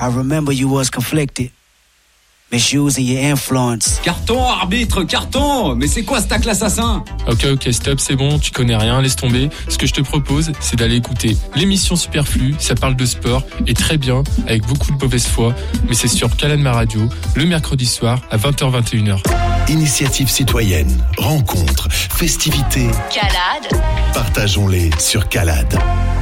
I remember you was conflicted, misusing your influence. Carton, arbitre, carton. Mais c'est quoi ce tacle assassin? Ok, stop, c'est bon, tu connais rien, laisse tomber. Ce que je te propose, c'est d'aller écouter l'émission Superflu, ça parle de sport, et très bien, avec beaucoup de mauvaise foi, mais c'est sur Calade Ma Radio, le mercredi soir, à 20h-21h. Initiative citoyenne, rencontres, festivités. Calade. Partageons-les sur Calade.